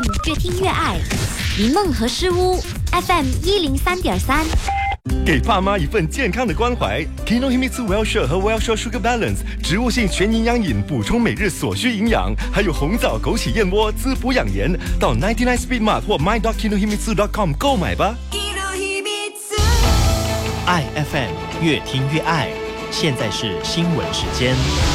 越听越爱。林梦和诗屋 FM 103.3。 给爸妈一份健康的关怀 ，Kinohimitsu Wellshore 和 Wellshore Sugar Balance 植物性全营养饮，补充每日所需营养，还有红枣、枸杞燕窝滋补养颜。到99 Speed Mart 或 my.kinohimitsu.com 购买吧。 爱 FM 越听越爱，现在是新闻时间。